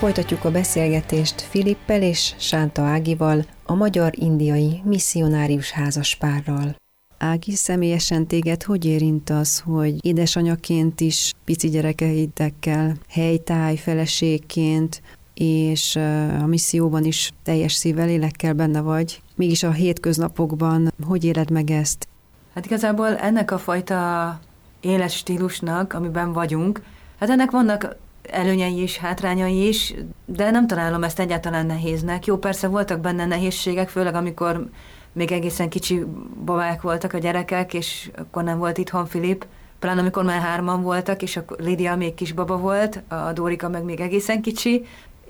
Folytatjuk a beszélgetést Filippel és Sánta Ágival, a magyar-indiai misszionárius házaspárral. Ági, személyesen téged hogy érint az, hogy édesanyaként is, pici gyerekeidekkel, helytáj feleségként, és a misszióban is teljes szívvel, lélekkel benne vagy? Mégis a hétköznapokban hogy éled meg ezt? Hát igazából ennek a fajta életstílusnak, amiben vagyunk, hát ennek vannak előnyei is, hátrányai is, de nem találom ezt egyáltalán nehéznek. Jó, persze voltak benne nehézségek, főleg amikor még egészen kicsi babák voltak a gyerekek, és akkor nem volt itthon Filip, pláne amikor már 3-an voltak, és akkor Lídia még kisbaba volt, a Dórika meg még egészen kicsi,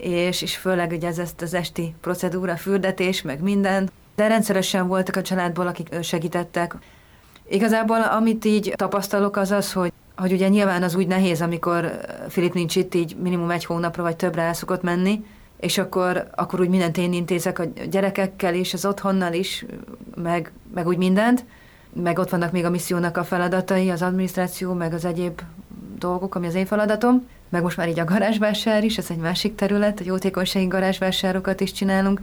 és főleg ugye ez az esti procedúra, fürdetés, meg minden. De rendszeresen voltak a családból, akik segítettek. Igazából amit így tapasztalok az, hogy ugye nyilván az úgy nehéz, amikor Filip nincs itt, így minimum 1 hónapra vagy többre el szokott menni, és akkor úgy mindent én intézek a gyerekekkel is, az otthonnal is, meg úgy mindent. Meg ott vannak még a missziónak a feladatai, az adminisztráció, meg az egyéb dolgok, ami az én feladatom. Meg most már így a garázsvásár is, ez egy másik terület, a jótékonysági garázsvásárokat is csinálunk.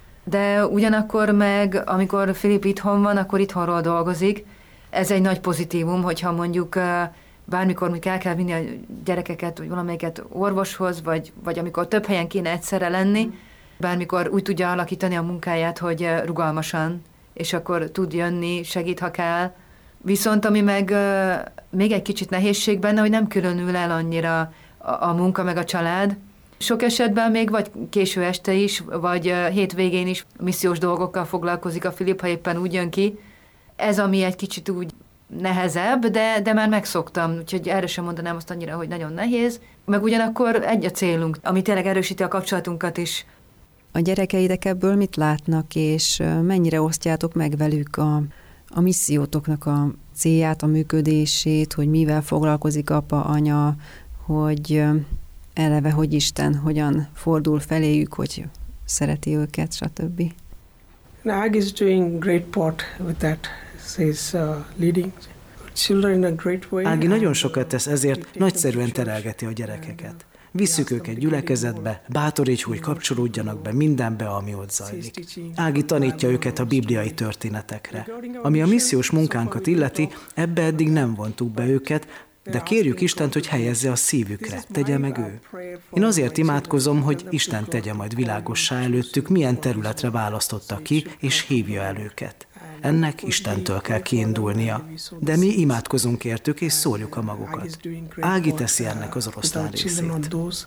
De ugyanakkor meg, amikor Filip itthon van, akkor itthonról dolgozik. Ez egy nagy pozitívum, hogyha mondjuk bármikor el kell vinni a gyerekeket, vagy valamelyiket orvoshoz, vagy amikor több helyen kéne egyszerre lenni, bármikor úgy tudja alakítani a munkáját, hogy rugalmasan, és akkor tud jönni, segít, ha kell. Viszont ami meg még egy kicsit nehézség benne, hogy nem különül el annyira a munka meg a család. Sok esetben még vagy késő este is, vagy hétvégén is missziós dolgokkal foglalkozik a Filip, ha éppen úgy jön ki. Ez, ami egy kicsit úgy nehezebb, de már megszoktam, úgyhogy erre sem mondanám azt annyira, hogy nagyon nehéz. Meg ugyanakkor egy a célunk, ami tényleg erősíti a kapcsolatunkat is. A gyerekeidek ebből mit látnak, és mennyire osztjátok meg velük a missziótoknak a célját, a működését, hogy mivel foglalkozik apa, anya, hogy eleve, hogy Isten hogyan fordul feléjük, hogy szereti őket, stb. Ag is doing great part with that. He's leading children in a great way. Ági nagyon sokat tesz, ezért nagyszerűen terelgeti a gyerekeket. Visszük őket gyülekezetbe, bátorítjuk, hogy kapcsolódjanak be mindenbe, ami ott zajlik. Ági tanítja őket a bibliai történetekre. Ami a missziós munkánkat illeti, ebbe eddig nem vontuk be őket, de kérjük Istent, hogy helyezze a szívükre, tegye meg ő. Én azért imádkozom, hogy Isten tegye majd világossá előttük, milyen területre választotta ki, és hívja el őket. Ennek Istentől kell kiindulnia. De mi imádkozunk értük, és szórjuk a magukat. Ági teszi ennek az oroszlán részét.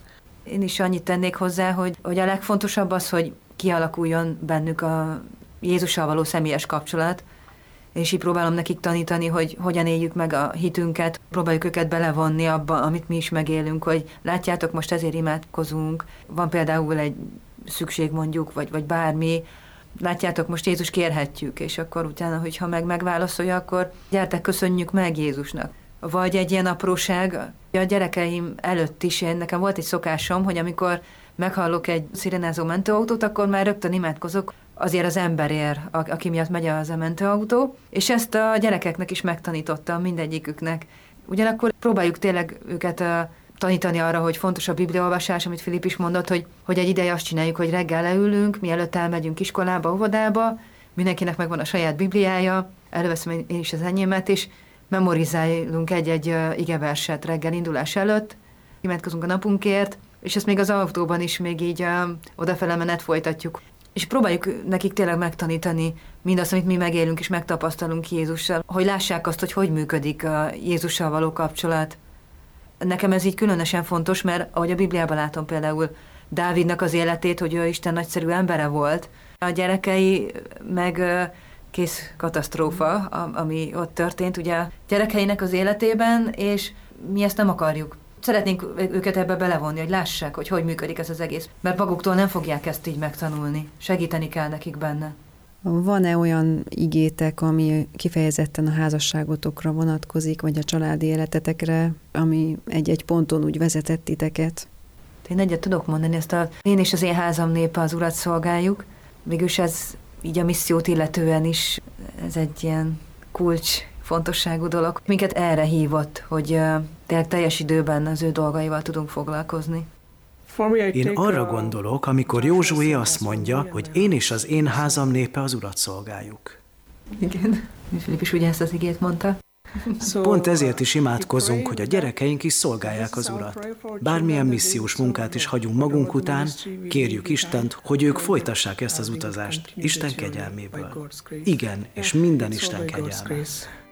Én is annyit tennék hozzá, hogy a legfontosabb az, hogy kialakuljon bennük a Jézussal való személyes kapcsolat, és így próbálom nekik tanítani, hogy hogyan éljük meg a hitünket, próbáljuk őket belevonni abba, amit mi is megélünk, hogy látjátok, most ezért imádkozunk, van például egy szükség mondjuk, vagy bármi, látjátok, most Jézus kérhetjük, és akkor utána, hogyha megválaszolja, akkor gyertek, köszönjük meg Jézusnak. Vagy egy ilyen apróság, a gyerekeim előtt is, nekem volt egy szokásom, hogy amikor meghallok egy szirénázó mentőautót, akkor már rögtön imádkozok azért az emberért, aki miatt megy az a mentőautó, és ezt a gyerekeknek is megtanítottam, mindegyiküknek. Ugyanakkor próbáljuk tényleg őket tanítani arra, hogy fontos a bibliaolvasás, amit Filip is mondott, hogy egy ideje azt csináljuk, hogy reggel leülünk, mielőtt elmegyünk iskolába, óvodába, mindenkinek megvan a saját bibliája, előveszem én is az enyémet, és memorizálunk egy igeverset reggel indulás előtt, imádkozunk a napunkért, és ezt még az autóban is még így odafele menet folytatjuk. És próbáljuk nekik tényleg megtanítani mindazt, amit mi megélünk és megtapasztalunk Jézussal, hogy lássák azt, hogy működik a Jézussal való kapcsolat. Nekem ez így különösen fontos, mert ahogy a Bibliában látom például Dávidnak az életét, hogy ő Isten nagyszerű embere volt. A gyerekei meg kész katasztrófa, ami ott történt ugye a gyerekeinek az életében, és mi ezt nem akarjuk. Szeretnénk őket ebbe belevonni, hogy lássák, hogy működik ez az egész. Mert maguktól nem fogják ezt így megtanulni. Segíteni kell nekik benne. Van-e olyan igétek, ami kifejezetten a házasságotokra vonatkozik, vagy a családi életetekre, ami egy-egy ponton úgy vezetett titeket? Én egyet tudok mondani, én és az én házam népe az Urat szolgáljuk. Mégis ez így a missziót illetően is, ez egy ilyen kulcs fontosságú dolog. Minket erre hívott, hogy tényleg teljes időben az ő dolgaival tudunk foglalkozni. Én arra gondolok, amikor Józsué azt mondja, hogy én és az én házam népe az Urat szolgáljuk. Igen, Filip is ugye ezt az igét mondta. Pont ezért is imádkozunk, hogy a gyerekeink is szolgálják az Urat. Bármilyen missziós munkát is hagyunk magunk után, kérjük Istent, hogy ők folytassák ezt az utazást Isten kegyelméből. Igen, és minden Isten kegyelme.